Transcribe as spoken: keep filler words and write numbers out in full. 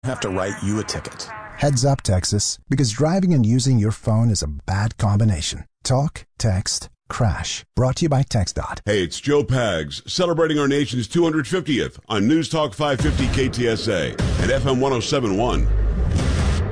have to write you a ticket. Heads up, Texas, because driving and using your phone is a bad combination. Talk, text, crash. Brought to you by TxDOT. Hey, it's Joe Pags, celebrating our nation's two hundred fiftieth on News Talk five fifty K T S A and F M one oh seven point one.